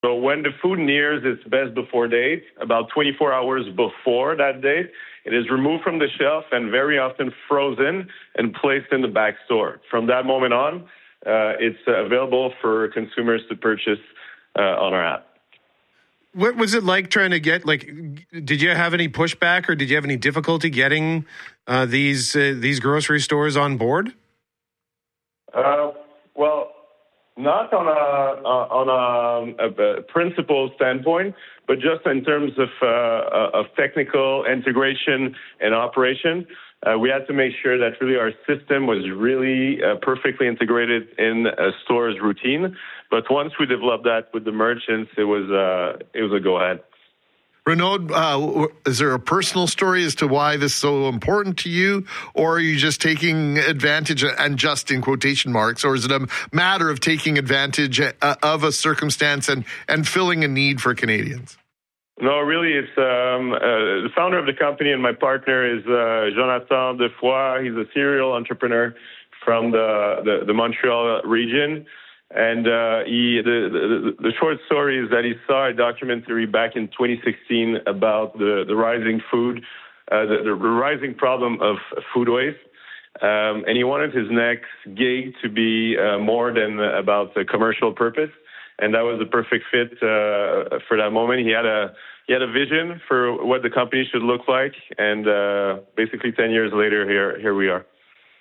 So when the food nears its best before date, about 24 hours before that date, it is removed from the shelf and very often frozen and placed in the back store. From that moment on, it's available for consumers to purchase on our app. What was it like trying to get, did you have any pushback or did you have any difficulty getting these grocery stores on board? Well, not on a principle standpoint, but just in terms of technical integration and operation. We had to make sure that really our system was really perfectly integrated in a store's routine. But once we developed that with the merchants, it was a go-ahead. Renaud, is there a personal story as to why this is so important to you, or are you just taking advantage, and just in quotation marks, or is it a matter of taking advantage of a circumstance and filling a need for Canadians? No, really, it's the founder of the company and my partner is Jonathan Defoy. He's a serial entrepreneur from the Montreal region. And the short story is that he saw a documentary back in 2016 about the rising the rising problem of food waste. And he wanted his next gig to be more than about the commercial purpose. And that was the perfect fit for that moment. He had a vision for what the company should look like. And basically 10 years later, here we are.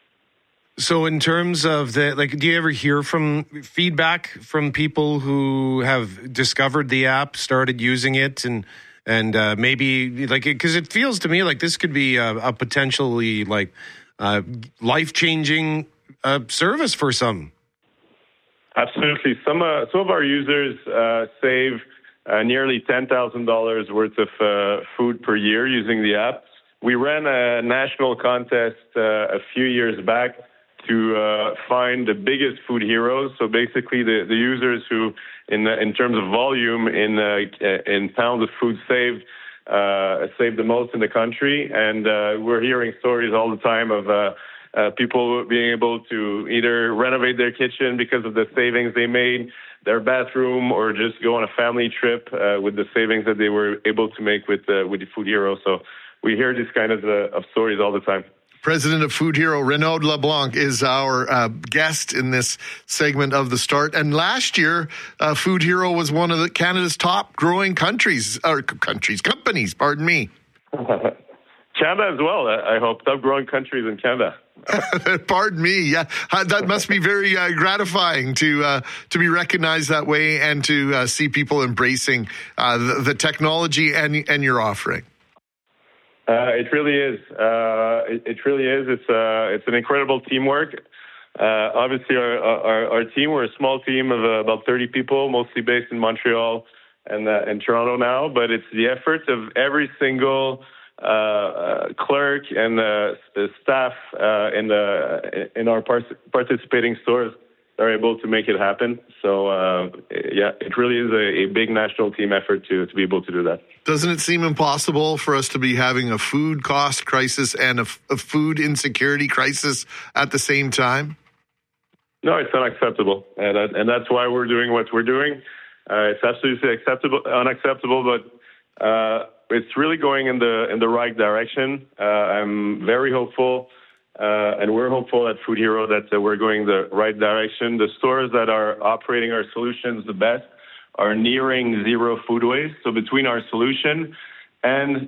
So in terms of do you ever hear from feedback from people who have discovered the app, started using it, and maybe because it feels to me like this could be a potentially life-changing service for some? Absolutely. Some of our users save nearly $10,000 worth of food per year using the app. We ran a national contest a few years back to find the biggest food heroes. So basically, the users who, in terms of volume, in pounds of food saved the most in the country. And we're hearing stories all the time of people being able to either renovate their kitchen because of the savings they made, their bathroom, or just go on a family trip with the savings that they were able to make with the Food Hero. So we hear these kind of stories all the time. President of Food Hero, Renaud LeBlanc, is our guest in this segment of The Start. And last year, Food Hero was one of Canada's top growing companies, pardon me. Canada as well, I hope. Top growing countries in Canada. Pardon me. Yeah, that must be very gratifying to be recognized that way and to see people embracing the technology and your offering. It really is. It really is. It's an incredible teamwork. Obviously, our team, we're a small team of about 30 people, mostly based in Montreal and Toronto now. But it's the efforts of every single clerk and the staff in our participating stores are able to make it happen. So, it really is a big national team effort to be able to do that. Doesn't it seem impossible for us to be having a food cost crisis and a food insecurity crisis at the same time? No, it's unacceptable. And that's why we're doing what we're doing. It's absolutely unacceptable, but it's really going in the right direction. I'm very hopeful. And we're hopeful at Food Hero that we're going the right direction. The stores that are operating our solutions the best are nearing zero food waste. So between our solution and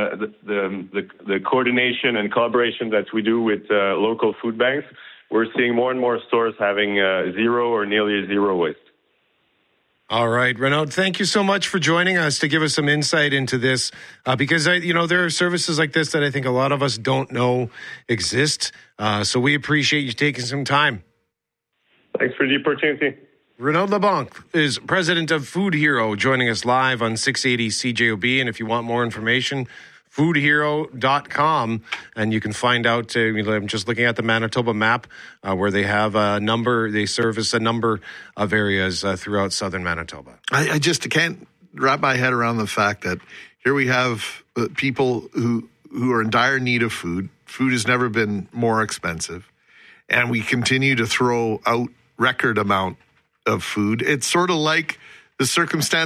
the coordination and collaboration that we do with local food banks, we're seeing more and more stores having zero or nearly zero waste. All right, Renaud, thank you so much for joining us to give us some insight into this, because there are services like this that I think a lot of us don't know exist. So we appreciate you taking some time. Thanks for the opportunity. Renaud LeBlanc is president of Food Hero, joining us live on 680 CJOB. And if you want more information, foodhero.com, and you can find out, I'm just looking at the Manitoba map where they have they service a number of areas throughout southern Manitoba. I just can't wrap my head around the fact that here we have people who are in dire need of food. Food has never been more expensive, and we continue to throw out record amount of food. It's sort of like the circumstance